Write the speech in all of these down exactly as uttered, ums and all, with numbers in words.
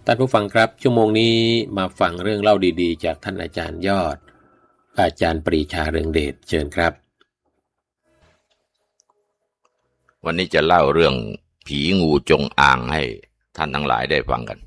ท่านผู้ฟังครับชั่วโมงนี้มาฟังเรื่องเล่าดีๆจากท่านอาจารย์ยอดอาจารย์ปรีชาเรืองเดชเชิญครับวันนี้จะเล่าเรื่องผีงูจงอางให้ท่านทั้งหลายได้ฟังกัน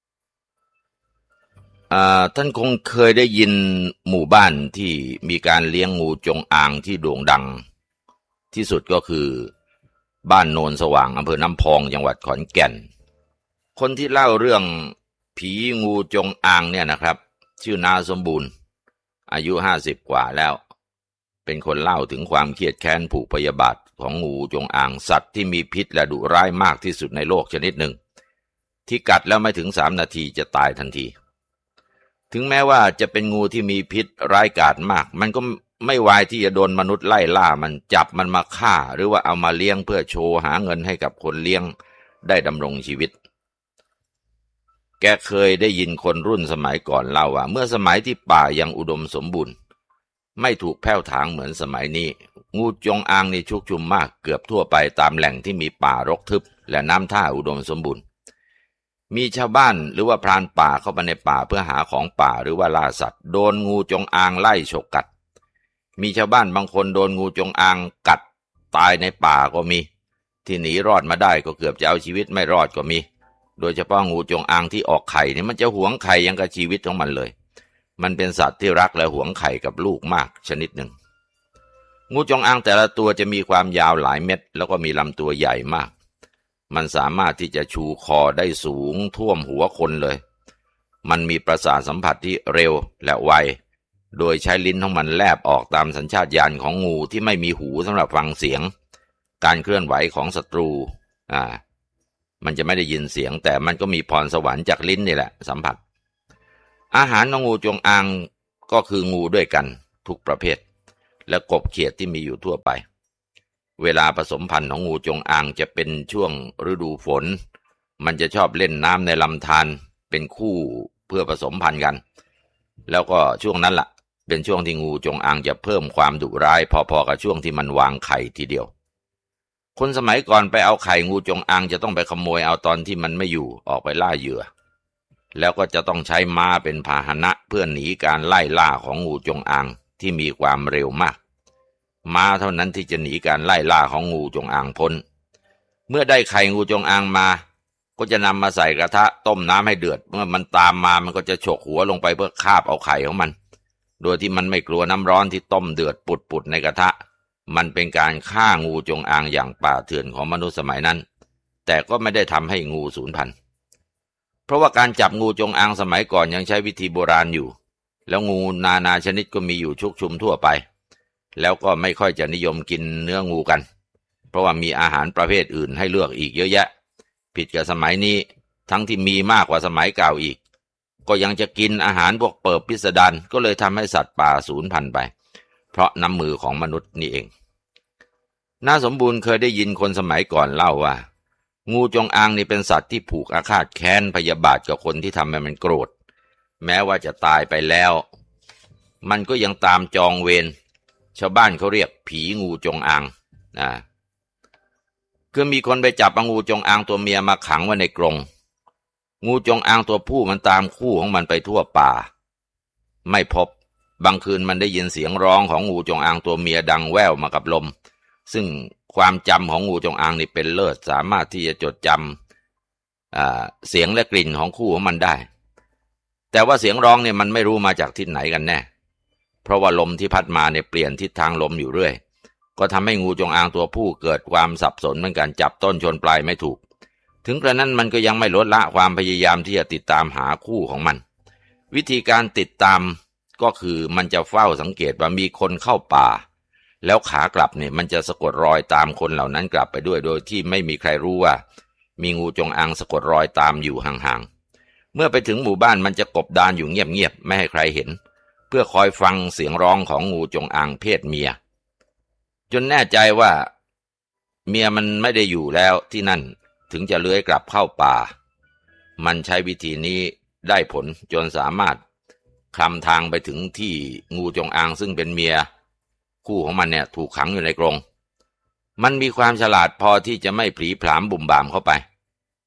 อ่าท่านคงเคยได้ยินหมู่บ้านที่มีการเลี้ยงงูจงอางที่โด่งดังที่สุดก็คือบ้านโนนสว่างอำเภอน้ำพองจังหวัดขอนแก่นคนที่เล่าเรื่องผีงูจงอางเนี่ยนะครับชื่อนาสมบูรณ์อายุห้าสิบกว่าแล้วเป็นคนเล่าถึงความเครียดแค้นผูกพยาบาทของงูจงอางสัตว์ที่มีพิษและดุร้ายมากที่สุดในโลกชนิดหนึ่งที่กัดแล้วไม่ถึงสามนาทีจะตายทันทีถึงแม้ว่าจะเป็นงูที่มีพิษร้ายกาจมากมันก็ไม่วายที่จะโดนมนุษย์ไล่ล่ามันจับมันมาฆ่าหรือว่าเอามาเลี้ยงเพื่อโชว์หาเงินให้กับคนเลี้ยงได้ดำรงชีวิตแกเคยได้ยินคนรุ่นสมัยก่อนเล่าว่าเมื่อสมัยที่ป่ายังอุดมสมบูรณ์ไม่ถูกแผ่วถางเหมือนสมัยนี้งูจงอางนี่ชุกชุมมากเกือบทั่วไปตามแหล่งที่มีป่ารกทึบและน้ำท่าอุดมสมบูรณ์มีชาวบ้านหรือว่าพรานป่าเข้าไปในป่าเพื่อหาของป่าหรือว่าล่าสัตว์โดนงูจงอางไล่ฉกกัดมีชาวบ้านบางคนโดนงูจงอางกัดตายในป่าก็มีที่หนีรอดมาได้ก็เกือบจะเอาชีวิตไม่รอดก็มีโดยเฉพาะงูจงอางที่ออกไข่เนี่ยมันจะหวงไข่ยังกับชีวิตของมันเลยมันเป็นสัตว์ที่รักและหวงไข่กับลูกมากชนิดหนึ่งงูจงอางแต่ละตัวจะมีความยาวหลายเม็ดแล้วก็มีลำตัวใหญ่มากมันสามารถที่จะชูคอได้สูงท่วมหัวคนเลยมันมีประสาทสัมผัสที่เร็วและไวโดยใช้ลิ้นของมันแลบออกตามสัญชาตญาณของงูที่ไม่มีหูสำหรับฟังเสียงการเคลื่อนไหวของศัตรูอ่ามันจะไม่ได้ยินเสียงแต่มันก็มีพรสวรรค์จากลิ้นนี่แหละสัมผัสอาหารของงูจงอางก็คืองูด้วยกันทุกประเภทและกบเขียดที่มีอยู่ทั่วไปเวลาผสมพันธุ์ของงูจงอางจะเป็นช่วงฤดูฝนมันจะชอบเล่นน้ำในลำธารเป็นคู่เพื่อผสมพันธุ์กันแล้วก็ช่วงนั้นล่ะเป็นช่วงที่งูจงอางจะเพิ่มความดุร้ายพอๆกับช่วงที่มันวางไข่ทีเดียวคนสมัยก่อนไปเอาไข่งูจงอางจะต้องไปขโมยเอาตอนที่มันไม่อยู่ออกไปล่าเหยื่อแล้วก็จะต้องใช้ม้าเป็นพาหนะเพื่อหนีการไล่ล่าของงูจงอางที่มีความเร็วมากม้าเท่านั้นที่จะหนีการไล่ล่าของงูจงอางพ้นเมื่อได้ไข่งูจงอางมาก็จะนำมาใส่กระทะต้มน้ำให้เดือดเมื่อมันตามมามันก็จะฉกหัวลงไปเพื่อคาบเอาไข่ของมันโดยที่มันไม่กลัวน้ำร้อนที่ต้มเดือดปุดๆในกระทะมันเป็นการฆ่างูจงอางอย่างป่าเถื่อนของมนุษย์สมัยนั้นแต่ก็ไม่ได้ทำให้งูสูญพันธุ์เพราะว่าการจับงูจงอางสมัยก่อนยังใช้วิธีโบราณอยู่แล้วงูนานาชนิดก็มีอยู่ชุกชุมทั่วไปแล้วก็ไม่ค่อยจะนิยมกินเนื้องูกันเพราะว่ามีอาหารประเภทอื่นให้เลือกอีกเยอะแยะผิดกับสมัยนี้ทั้งที่มีมากกว่าสมัยเก่าอีกก็ยังจะกินอาหารพวกเปิบพิสดารก็เลยทำให้สัตว์ป่าสูญพันธุ์ไปเพราะน้ำมือของมนุษย์นี่เองน่าสมบูรณ์เคยได้ยินคนสมัยก่อนเล่าว่างูจงอางนี่เป็นสัตว์ที่ผูกอาฆาตแค้นพยาบาทกับคนที่ทำให้มันโกรธแม้ว่าจะตายไปแล้วมันก็ยังตามจองเวรชาวบ้านเขาเรียกผีงูจงอางนะคือมีคนไปจับงูจงอางตัวเมียมาขังไว้ในกรงงูจงอางตัวผู้มันตามคู่ของมันไปทั่วป่าไม่พบบางคืนมันได้ยินเสียงร้องของงูจงอางตัวเมียดังแว่วมากับลมซึ่งความจำของงูจงอางนี่เป็นเลิศสามารถที่จะจดจำเสียงและกลิ่นของคู่ของมันได้แต่ว่าเสียงร้องเนี่ยมันไม่รู้มาจากทิศไหนกันแน่เพราะว่าลมที่พัดมาเนี่ยเปลี่ยนทิศทางลมอยู่เรื่อยก็ทำให้งูจงอางตัวผู้เกิดความสับสนเหมือนกันจับต้นชนปลายไม่ถูกถึงกระนั้นมันก็ยังไม่ลดละความพยายามที่จะติดตามหาคู่ของมันวิธีการติดตามก็คือมันจะเฝ้าสังเกตว่ามีคนเข้าป่าแล้วขากลับเนี่ยมันจะสะกดรอยตามคนเหล่านั้นกลับไปด้วยโดยที่ไม่มีใครรู้ว่ามีงูจงอางสะกดรอยตามอยู่ห่างๆเมื่อไปถึงหมู่บ้านมันจะกบดานอยู่เงียบๆไม่ให้ใครเห็นเพื่อคอยฟังเสียงร้องของงูจงอางเพศเมียจนแน่ใจว่าเมียมันไม่ได้อยู่แล้วที่นั่นถึงจะเลื้อยกลับเข้าป่ามันใช้วิธีนี้ได้ผลจนสามารถคลำทางไปถึงที่งูจงอางซึ่งเป็นเมียคู่ของมันเนี่ยถูกขังอยู่ในกรงมันมีความฉลาดพอที่จะไม่ผลีผลามบุ่มบ่ามเข้าไป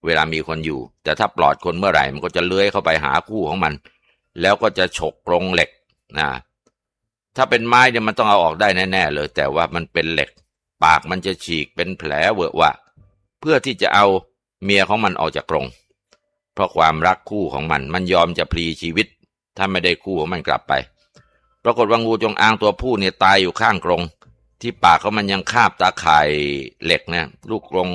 เวลามีคนอยู่แต่ถ้าปลอดคนเมื่อไหร่มันก็จะเลื้อยเข้าไปหาคู่ของมันแล้วก็จะฉกกรงเหล็กนะถ้าเป็นไม้เนี่ยมันต้องเอาออกได้แน่ๆเลยแต่ว่ามันเป็นเหล็กปากมันจะฉีกเป็นแผลเวอะวะเพื่อที่จะเอาเมียของมันออกจากกรงเพราะความรักคู่ของมันมันยอมจะพลีชีวิตถ้าไม่ได้คู่ของมันกลับไปปรากฏว่างูจงอางตัวผู้เนี่ยตายอยู่ข้างกรงที่ปากเขามันยังคาบตาข่ายเหล็กเนี่ยลูกกรง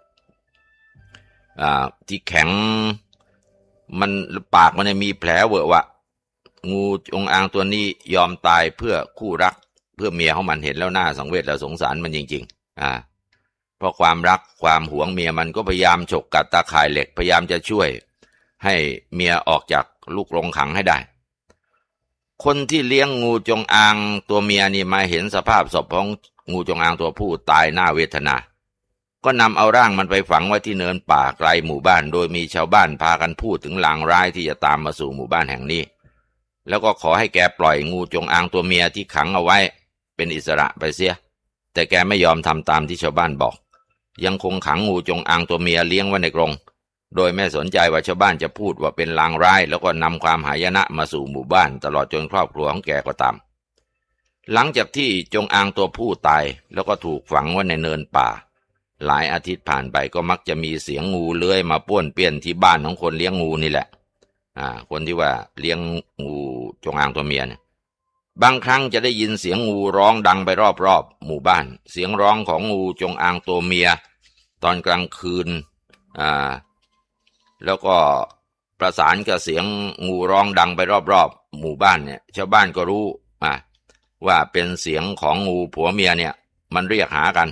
อ่าที่แข็งมันปากมันเนี่ยมีแผลเวอะวะงูจงอางตัวนี้ยอมตายเพื่อคู่รักเพื่อเมียของมันเห็นแล้วน่าสังเวชและสงสารมันจริงๆอ่าเพราะความรักความหวงเมียมันก็พยายามฉกกัดตาข่ายเหล็กพยายามจะช่วยให้เมียออกจากลูกกรงขังให้ได้คนที่เลี้ยงงูจงอางตัวเมียนี่มาเห็นสภาพศพของงูจงอางตัวผู้ตายน่าเวทนาก็นำเอาร่างมันไปฝังไว้ที่เนินป่าไกลหมู่บ้านโดยมีชาวบ้านพากันพูดถึงลางร้ายที่จะตามมาสู่หมู่บ้านแห่งนี้แล้วก็ขอให้แกปล่อยงูจงอางตัวเมียที่ขังเอาไว้เป็นอิสระไปเสียแต่แกไม่ยอมทำตามที่ชาวบ้านบอกยังคงขังงูจงอางตัวเมียเลี้ยงไว้ในกรงโดยไม่สนใจว่าชาวบ้านจะพูดว่าเป็นลางร้ายแล้วก็นำความหายนะมาสู่หมู่บ้านตลอดจนครอบครัวของแกก็ตามหลังจากที่จงอางตัวผู้ตายแล้วก็ถูกฝังไว้ในเนินป่าหลายอาทิตย์ผ่านไปก็มักจะมีเสียงงูเลื้อยมาป้วนเปี้ยนที่บ้านของคนเลี้ยงงูนี่แหละอ่าคนที่ว่าเลี้ยงงูจงอางตัวเมียเนี่ยบางครั้งจะได้ยินเสียงงูร้องดังไปรอบๆหมู่บ้านเสียงร้องของงูจงอางตัวเมียตอนกลางคืนอ่าแล้วก็ประสานกับเสียงงูร้องดังไปรอบๆหมู่บ้านเนี่ยชาวบ้านก็รู้อ่าว่าเป็นเสียงของงูผัวเมียเนี่ยมันเรียกหากัน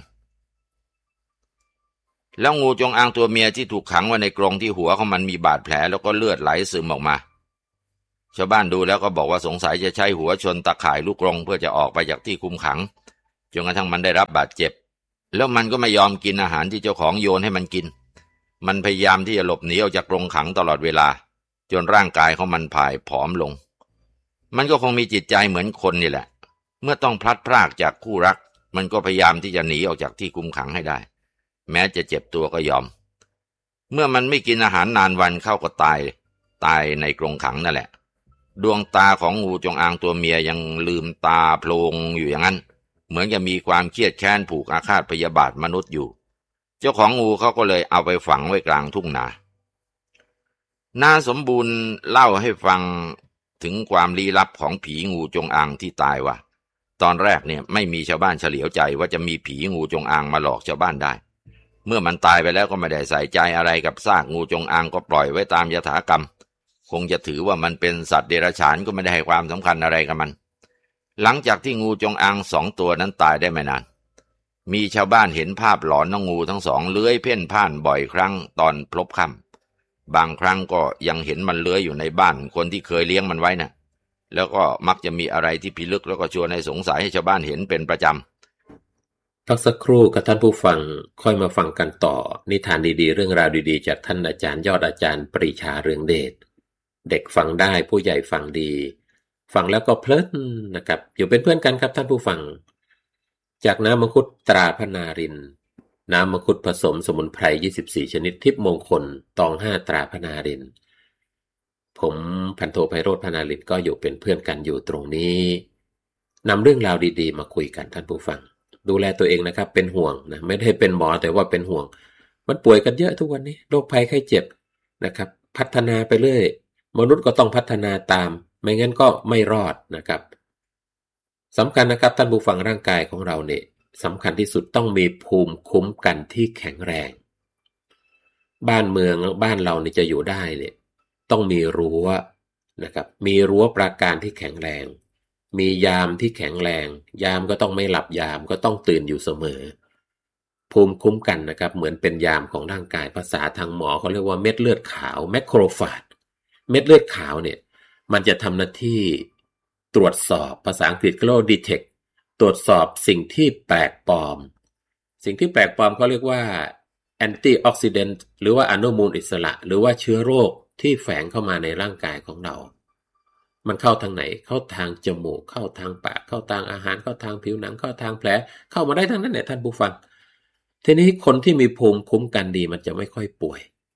แล้วงูจงอางตัวเมียที่ถูกขังไว้ในกรงที่หัวของมันมีบาดแผลแล้วก็เลือดไหลซึมออกมาชาวบ้านดูแล้วก็บอกว่าสงสัยจะใช้หัวชนตะข่ายลูกกรงเพื่อจะออกไปจากที่คุมขังจนกระทั่งมันได้รับบาดเจ็บแล้วมันก็ไม่ยอมกินอาหารที่เจ้าของโยนให้มันกินมันพยายามที่จะหลบหนีออกจากกรงขังตลอดเวลาจนร่างกายของมันผ่ายผอมลงมันก็คงมีจิตใจเหมือนคนนี่แหละเมื่อต้องพลัดพรากจากคู่รักมันก็พยายามที่จะหนีออกจากที่คุมขังให้ได้แม้จะเจ็บตัวก็ยอมเมื่อมันไม่กินอาหารนานวันเข้าก็ตายตายในกรงขังนั่นแหละดวงตาของงูจงอางตัวเมียยังลืมตาโพลงอยู่อย่างนั้นเหมือนจะมีความเครียดแค้นผูกอาฆาตพยาบาทมนุษย์อยู่เจ้าของงูเขาก็เลยเอาไปฝังไว้กลางทุ่งนานาสมบูรณ์เล่าให้ฟังถึงความลี้ลับของผีงูจงอางที่ตายว่าตอนแรกเนี่ยไม่มีชาวบ้านเฉลียวใจว่าจะมีผีงูจงอางมาหลอกชาวบ้านได้เมื่อมันตายไปแล้วก็ไม่ได้ใส่ใจอะไรกับซากงูจงอางก็ปล่อยไว้ตามยถากรรมคงจะถือว่ามันเป็นสัตว์เดรัจฉานก็ไม่ได้ให้ความสำคัญอะไรกับมันหลังจากที่งูจงอางสองตัวนั้นตายได้ไม่นานมีชาวบ้านเห็นภาพหลอนของงูทั้งสองเลื้อยเพ่นพ่านบ่อยครั้งตอนพลบค่ำบางครั้งก็ยังเห็นมันเลื้อยอยู่ในบ้านคนที่เคยเลี้ยงมันไว้นะแล้วก็มักจะมีอะไรที่พิลึกแล้วก็ชวนให้สงสัยให้ชาวบ้านเห็นเป็นประจำพักสักครู่กับท่านผู้ฟังค่อยมาฟังกันต่อนิทานดีๆเรื่องราวดีๆจากท่านอาจารย์ยอดอาจารย์ปรีชาเรืองเดชเด็กฟังได้ผู้ใหญ่ฟังดีฟังแล้วก็เพลินนะครับอยู่เป็นเพื่อนกันครับท่านผู้ฟังจากน้ำมังคุดตราพนารินน้ำมังคุดผสมสมุนไพรยี่สิบสี่ชนิดทิพย์มงคลตองห้าตราพนารินผมพันโทไพโรจน์พนารินก็อยู่เป็นเพื่อนกันอยู่ตรงนี้นำเรื่องราวดีๆมาคุยกันท่านผู้ฟังดูแลตัวเองนะครับเป็นห่วงนะไม่ได้เป็นหมอแต่ว่าเป็นห่วงมันป่วยกันเยอะทุกวันนี้โรคภัยไข้เจ็บนะครับพัฒนาไปเรื่อยมนุษย์ก็ต้องพัฒนาตามไม่งั้นก็ไม่รอดนะครับสำคัญนะครับท่านผู้ฟังร่างกายของเราเนี่ยสำคัญที่สุดต้องมีภูมิคุ้มกันที่แข็งแรงบ้านเมืองบ้านเรานี่จะอยู่ได้เนี่ยต้องมีรั้วนะครับมีรั้วปราการที่แข็งแรงมียามที่แข็งแรงยามก็ต้องไม่หลับยามก็ต้องตื่นอยู่เสมอภูมิคุ้มกันนะครับเหมือนเป็นยามของร่างกายภาษาทางหมอเขาเรียกว่าเม็ดเลือดขาวแมคโครฟาจเม็ดเลือดขาวเนี่ยมันจะทำหน้าที่ตรวจสอบภาษาอังกฤษก็เรียกว่า detect ตรวจสอบสิ่งที่แปลกปลอมสิ่งที่แปลกปลอมเขาเรียกว่าแอนตี้ออกซิเดนต์หรือว่าอนุมูลอิสระหรือว่าเชื้อโรคที่แฝงเข้ามาในร่างกายของเรามันเข้าทางไหนเข้าทางจมูกเข้าทางปากเข้าทางอาหารเข้าทางผิวหนังเข้าทางแผลเข้ามาได้ทั้งนั้นแหละท่านผู้ฟังทีนี้คนที่มีภูมิคุ้มกันดีมันจะไม่ค่อยป่วย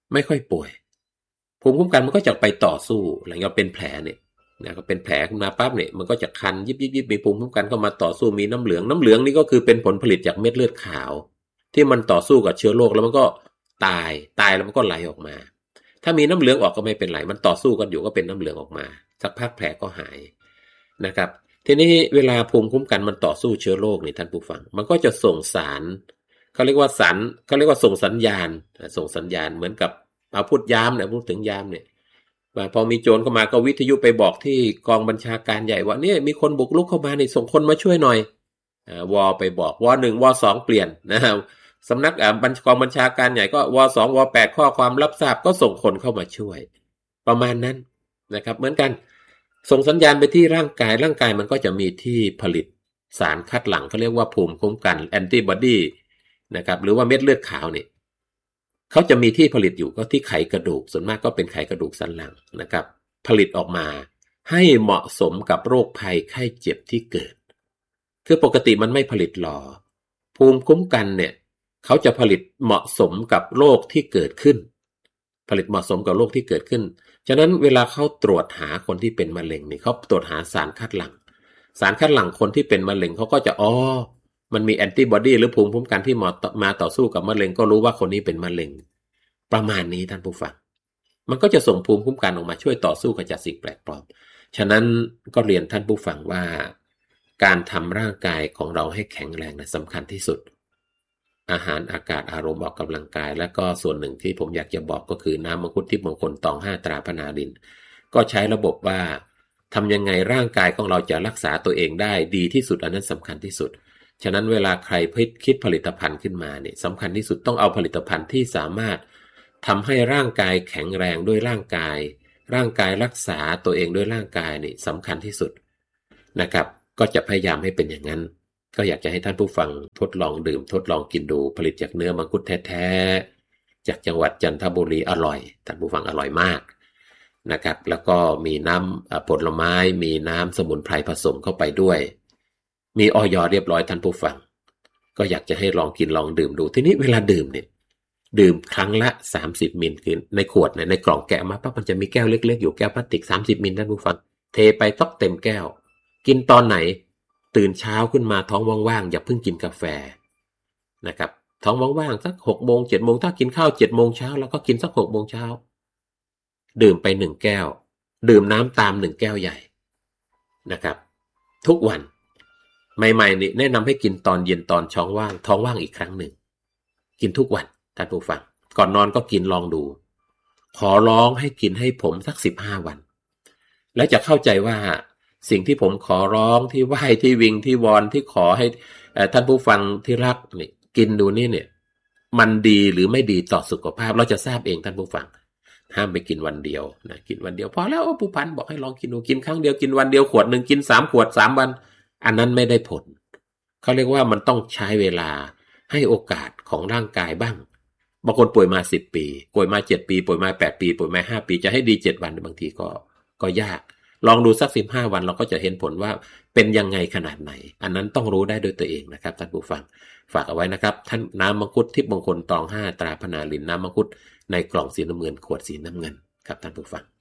ไม่ค่อยป่วยภูมิคุ้มกันมันก็จะไปต่อสู้อะไรเงี้ยเป็นแผลเนี่ยนะก็เป็นแผลขึ้นมาปั๊บเนี่ยมันก็จะคันยิบยิบยิบมีภูมิคุ้มกันเข้ามาต่อสู้มีน้ำเหลืองน้ำเหลืองนี่ก็คือเป็นผลผลิตจากเม็ดเลือดขาวที่มันต่อสู้กับเชื้อโรคแล้วมันก็ตายตายแล้วมันก็ไหลออกมาถ้ามีน้ำเหลืองออกก็ไม่เป็นไรมันต่อสู้กันอยู่ก็เป็นน้ำเหลืองออกมาสักพักแผลก็หายนะครับทีนี้เวลาภูมิคุ้มกันมันต่อสู้เชื้อโรคนี่ท่านผู้ฟังมันก็จะส่งสารเขาเรียกว่าสารเขาเรียกว่าส่งสัญญาณส่งสัญญาณเหมือนกับเอาพูดยามเนี่ยพูดถึงยามเนี่ยพอมีโจรเข้ามาก็วิทยุไปบอกที่กองบัญชาการใหญ่ว่าเนี่ยมีคนบุกรุกเข้ามานี่ส่งคนมาช่วยหน่อยวอไปบอกวอหนึ่งวอสองเปลี่ยนนะสำนักบัญชากองบัญชาการใหญ่ก็วสองวแปดข้อความรับทราบก็ส่งคนเข้ามาช่วยประมาณนั้นนะครับเหมือนกันส่งสัญญาณไปที่ร่างกายร่างกายมันก็จะมีที่ผลิตสารคัดหลั่งเขาเรียกว่าภูมิคุ้มกันแอนติบอดีนะครับหรือว่าเม็ดเลือดขาวนี่เขาจะมีที่ผลิตอยู่ก็ที่ไขกระดูกส่วนมากก็เป็นไขกระดูกสันหลังนะครับผลิตออกมาให้เหมาะสมกับโรคภัยไข้เจ็บที่เกิดคือปกติมันไม่ผลิตหรอภูมิคุ้มกันเนี่ยเขาจะผลิตเหมาะสมกับโรคที่เกิดขึ้นผลิตเหมาะสมกับโรคที่เกิดขึ้นฉะนั้นเวลาเขาตรวจหาคนที่เป็นมะเร็งนี่เขาตรวจหาสารคัดหลั่งสารคัดหลั่งคนที่เป็นมะเร็งเขาก็จะอ๋อมันมีแอนติบอดีหรือภูมิคุ้มกันที่มาต่อสู้กับมะเร็งก็รู้ว่าคนนี้เป็นมะเร็งประมาณนี้ท่านผู้ฟังมันก็จะส่งภูมิคุ้มกันออกมาช่วยต่อสู้กับสิ่งแปลกปลอมฉะนั้นก็เรียนท่านผู้ฟังว่าการทำร่างกายของเราให้แข็งแรงนะสำคัญที่สุดอาหารอากาศอารมณ์ออกกำลังกายและก็ส่วนหนึ่งที่ผมอยากจะบอกก็คือน้ำมังคุดทิพย์มงคลตองห้าตราพนารินก็ใช้ระบบว่าทำยังไงร่างกายของเราจะรักษาตัวเองได้ดีที่สุดอันนั้นสำคัญที่สุดฉะนั้นเวลาใครคิดผลิตภัณฑ์ขึ้นมาเนี่ยสำคัญที่สุดต้องเอาผลิตภัณฑ์ที่สามารถทำให้ร่างกายแข็งแรงด้วยร่างกายร่างกายรักษาตัวเองด้วยร่างกายนี่สำคัญที่สุดนะครับก็จะพยายามให้เป็นอย่างนั้นก็อยากจะให้ท่านผู้ฟังทดลองดื่มทดลองกินดูผลิตจากเนื้อมังคุดแท้ๆจากจังหวัดจันทบุรีอร่อยท่านผู้ฟังอร่อยมากนะครับแล้วก็มีน้ำผลไม้มีน้ำสมุนไพรผสมเข้าไปด้วยมีอย.เรียบร้อยท่านผู้ฟังก็อยากจะให้ลองกินลองดื่มดูทีนี้เวลาดื่มเนี่ยดื่มครั้งละสามสิบมิลคือในขวดเนี่ยในกล่องแกะมาปั๊บมันจะมีแก้วเล็กๆอยู่แก้วพลาสติกสามสิบมิลท่านผู้ฟังเทไปต๊อกเต็มแก้วกินตอนไหนตื่นเช้าขึ้นมาท้องว่างๆอย่าเพิ่งกินกาแฟนะครับท้องว่างๆสักหกโมงเจ็ดโมงถ้ากินข้าวเจ็ดโมงเช้าแล้วก็กินสักหกโมงเช้าดื่มไปหนึ่งแก้วดื่มน้ำตามหนึ่งแก้วใหญ่นะครับทุกวันใหม่ๆนี่แนะนำให้กินตอนเย็นตอนท้องว่างท้องว่างอีกครั้งหนึ่งกินทุกวันท่านผู้ฟังก่อนนอนก็กินลองดูขอร้องให้กินให้ผมสักสิบห้าวันแล้วจะเข้าใจว่าสิ่งที่ผมขอร้องที่ไหว้ที่วิงที่วอนที่ขอให้ท่านผู้ฟังที่รักนี่กินดูนี่เนี่ยมันดีหรือไม่ดีต่อสุขภาพเราจะทราบเองท่านผู้ฟังห้ามไปกินวันเดียวนะกินวันเดียวพอแล้วผู้พันบอกให้ลองกินดูกินครั้งเดียวกินวันเดียวขวดหนึ่งกินสามขวดสามวันอันนั้นไม่ได้ผลเขาเรียกว่ามันต้องใช้เวลาให้โอกาสของร่างกายบ้างบางคนป่วยมาสิบปีป่วยมาเจ็ดปีป่วยมาแปดปีป่วยมาห้าปีจะให้ดีเจ็ดวันบางทีก็ก็ยากลองดูสักสิบห้าวันเราก็จะเห็นผลว่าเป็นยังไงขนาดไหนอันนั้นต้องรู้ได้ด้วยตัวเองนะครับท่านผู้ฟังฝากเอาไว้นะครับท่านน้ำมังคุดทิพย์มงคลตองห้าตราพนารินน้ำมังคุดในกล่องสีน้ำเงินขวดสีน้ำเงินครับท่านผู้ฟัง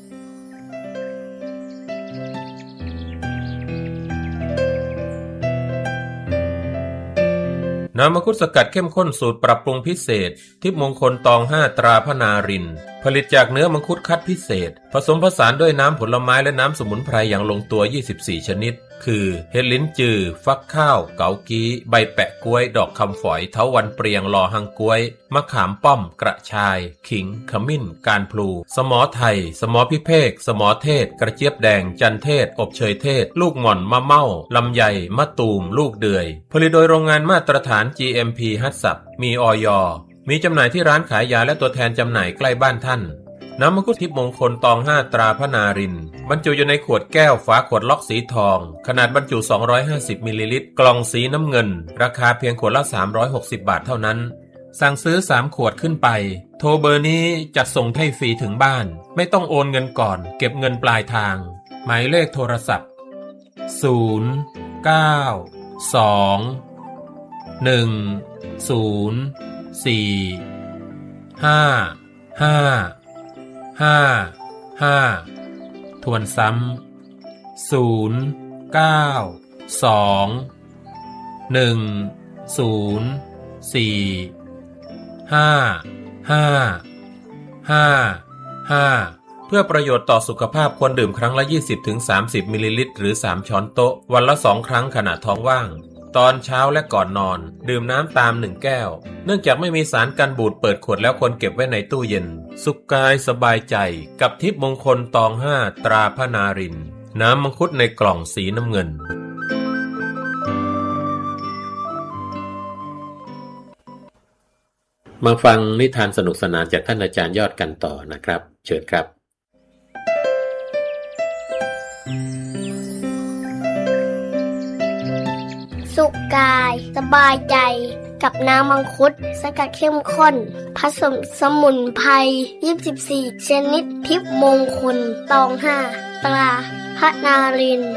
น้ำมังคุดสกัดเข้มข้นสูตรปรับปรุงพิเศษทิพย์มงคลตองห้าตราพนารินผลิตจากเนื้อมังคุดคัดพิเศษผสมผสานด้วยน้ำผลไม้และน้ำสมุนไพรอย่างลงตัวยี่สิบสี่ชนิดคือเห็ดลิ้นจือฟักข้าวเกากี้ใบแปะกล้วยดอกคำฝอยเถาวัลย์เปรียงลอหังกล้วยมะขามป้อมกระชายขิงขมิ้นการพลูสมอไทยสมอพิเภกสมอเทศกระเจี๊ยบแดงจันเทศอบเชยเทศลูกหม่อนมะเม่าลำไยมะตูมลูกเดือยผลิตโดยโรงงานมาตรฐาน จี เอ็ม พี ฮัตสับมีอย.มีจำหน่ายที่ร้านขายยาและตัวแทนจำหน่ายใกล้บ้านท่านน้ำมังคุดทิพย์มงคลตองห้าตราพนารินบรรจุอยู่ในขวดแก้วฝาขวดล็อกสีทองขนาดบรรจุสองร้อยห้าสิบมิลลิลิตรกล่องสีน้ำเงินราคาเพียงขวดละสามร้อยหกสิบบาทเท่านั้นสั่งซื้อสามขวดขึ้นไปโทรเบอร์นี้จัดส่งให้ฟรีถึงบ้านไม่ต้องโอนเงินก่อนเก็บเงินปลายทางหมายเลขโทรศัพท์ศูนย์ เก้า สอง หนึ่ง ศูนย์ สี่ ห้าห้า ห้า ห้าทวนซ้ำศูนย์ เก้า สอง หนึ่ง ศูนย์ สี่ ห้า ห้า ห้า ห้าเพื่อประโยชน์ต่อสุขภาพควรดื่มครั้งละ ยี่สิบถึงสามสิบ มิลลิลิตรหรือสามช้อนโต๊ะวันละสองครั้งขณะท้องว่างตอนเช้าและก่อนนอนดื่มน้ำตามหนึ่งแก้วเนื่องจากไม่มีสารกันบูดเปิดขวดแล้วควรเก็บไว้ในตู้เย็นสุขกายสบายใจกับทิพย์มงคลตองห้าตราพระนารินทร์น้ำมังคุดในกล่องสีน้ำเงินมาฟังนิทานสนุกสนานจากท่านอาจารย์ยอดกันต่อนะครับเชิญครับสุขกายสบายใจกับน้ำมังคุดสกัดเข้มข้นผสมสมุนไพรยี่สิบสี่ชนิดทิพย์มงคลตองห้าตราพระนารินทร์